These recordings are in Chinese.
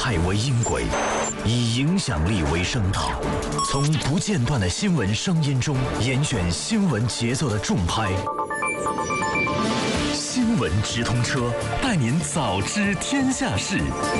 态为音轨，以影响力为声道，从不间断的新闻声音中严选新闻节奏的重拍。新闻直通车，带您早知天下事。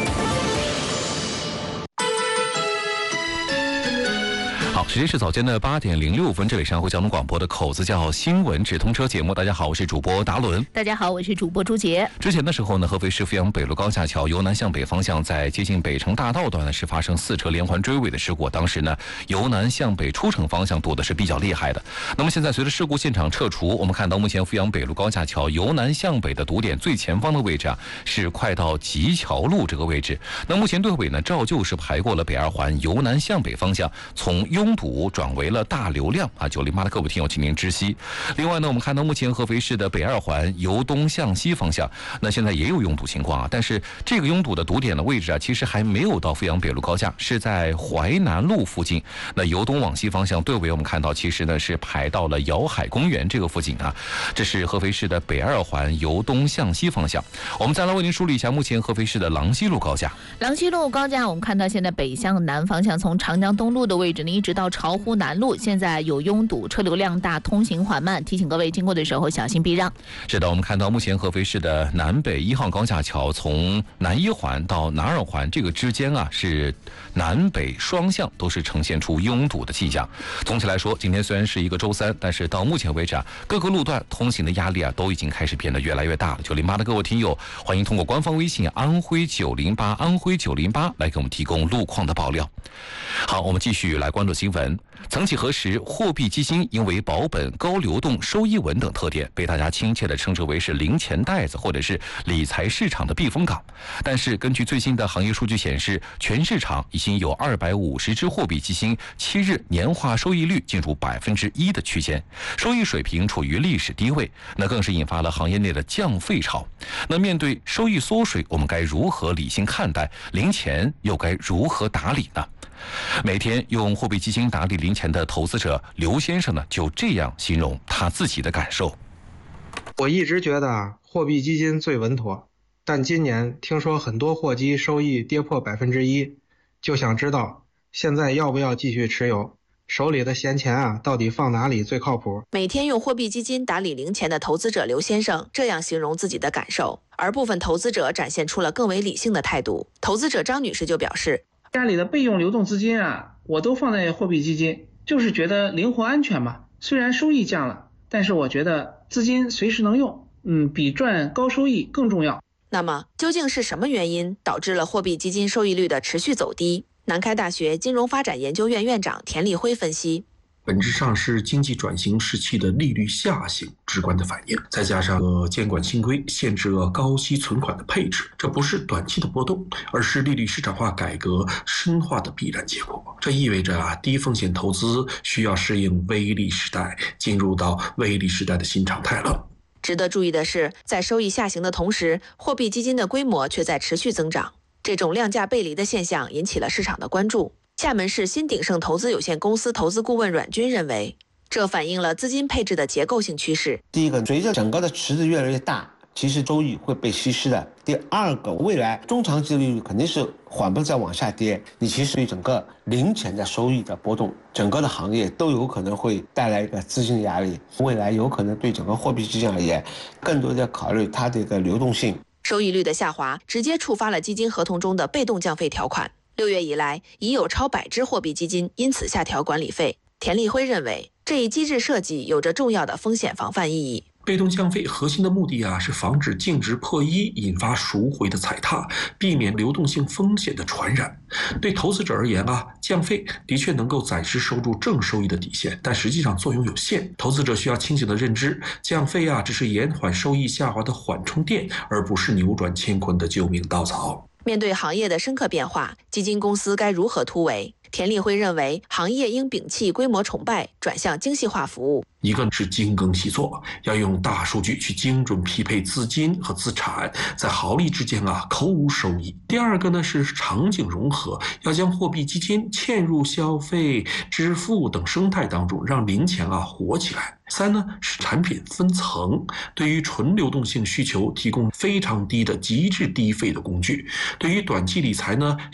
好，时间是早间的8点06分，这里是安徽交通广播的口子叫新闻直通车节目。大家好，我是主播达伦。 大家好，我是主播朱杰。 之前的时候呢，合肥市阜阳北路高架桥由南向北方向在接近北城大道段呢是发生4车连环追尾的事故，当时呢由南向北出城方向堵的是比较厉害的。那么现在随着事故现场撤除，我们看到目前阜阳北路高架桥由南向北的堵点最前方的位置是快到吉桥路这个位置。那目前队尾呢照旧是排过了北2环由南向北方向，从拥堵转为了大流量908的各位听友请您知悉。另外呢，我们看到目前合肥市的北2环由东向西方向，那现在也有拥堵情况但是这个拥堵的堵点的位置其实还没有到阜阳北路高架，是在淮南路附近。那由东往西方向队尾我们看到其实呢是排到了瑶海公园这个附近这是合肥市的北2环由东向西方向。我们再来为您梳理一下目前合肥市的郎西路高架。 郎西路高架我们看到现在北向南方向从长江东路的位置呢一直到巢湖南路，现在有拥堵，车流量大，通行缓慢，提醒各位经过的时候小心避让。 是的，我们看到目前合肥市的南北1号高架桥从南1环到南2环这个之间是南北双向都是呈现出拥堵的迹象。总体来说，今天虽然是一个周三，但是到目前为止各个路段通行的压力都已经开始变得越来越大了。908的各位听友，欢迎通过官方微信安徽908安徽908来给我们提供路况的爆料。好，我们继续来关注新闻。曾几何时，货币基金因为保本、高流动、收益稳等特点，被大家亲切地称之为是零钱袋子或者是理财市场的避风港。但是根据最新的行业数据显示，全市场已经有250只货币基金7日年化收益率进入1%的区间，收益水平处于历史低位，那更是引发了行业内的降费潮。那面对收益缩水，我们该如何理性看待？零钱又该如何打理呢？每天用货币基金打理零钱的投资者刘先生呢，就这样形容他自己的感受。 我一直觉得货币基金最稳妥，但今年听说很多货基收益跌破1%，就想知道现在要不要继续持有，手里的闲钱到底放哪里最靠谱？ 每天用货币基金打理零钱的投资者刘先生这样形容自己的感受，而部分投资者展现出了更为理性的态度。投资者张女士就表示， 家里的备用流动资金我都放在货币基金，就是觉得灵活安全嘛。虽然收益降了，但是我觉得资金随时能用，比赚高收益更重要。 那么究竟是什么原因导致了货币基金收益率的持续走低？南开大学金融发展研究院院长田立辉分析， 本质上是经济转型时期的利率下行直观的反应，再加上监管新规限制了高息存款的配置，这不是短期的波动，而是利率市场化改革深化的必然结果。这意味着低风险投资需要适应微利时代，进入到微利时代的新常态了。 值得注意的是，在收益下行的同时，货币基金的规模却在持续增长，这种量价背离的现象引起了市场的关注。厦门市新鼎盛投资有限公司投资顾问阮军认为，这反映了资金配置的结构性趋势。 第一个，随着整个的池子越来越大，其实收益会被稀释的。第二个，未来中长期的利率肯定是缓步在往下跌，你其实对整个零钱的收益的波动，整个的行业都有可能会带来一个资金的压力，未来有可能对整个货币基金而言，更多的考虑它的一个流动性。 收益率的下滑直接触发了基金合同中的被动降费条款。6月以来，已有超100只货币基金因此下调管理费。田立辉认为，这一机制设计有着重要的风险防范意义。 被动降费核心的目的是防止净值破1引发赎回的踩踏，避免流动性风险的传染。对投资者而言降费的确能够暂时守住正收益的底线，但实际上作用有限。投资者需要清醒地认知，降费只是延缓收益下滑的缓冲垫，而不是扭转乾坤的救命稻草。 面对行业的深刻变化，基金公司该如何突围？田立辉认为，行业应摒弃规模崇拜，转向精细化服务。 一个是精耕细作，要用大数据去精准匹配资金和资产，在毫厘之间抠无收益。第二个呢是场景融合，要将货币基金嵌入消费、支付等生态当中，让零钱活起来。3呢是产品分层，对于纯流动性需求提供非常低的极致低费的工具，对于短期理财呢